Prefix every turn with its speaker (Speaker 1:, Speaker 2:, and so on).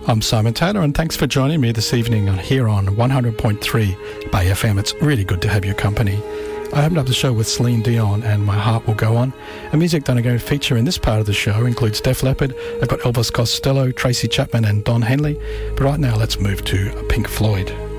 Speaker 1: I'm Simon Taylor, and thanks for joining me this evening here on 100.3 Bay FM. It's really good to have your company. I opened up the show with Celine Dion and My Heart Will Go On. And music that I'm going to feature in this part of the show includes Def Leppard. I've got Elvis Costello, Tracy Chapman and Don Henley. But right now, let's move to Pink Floyd.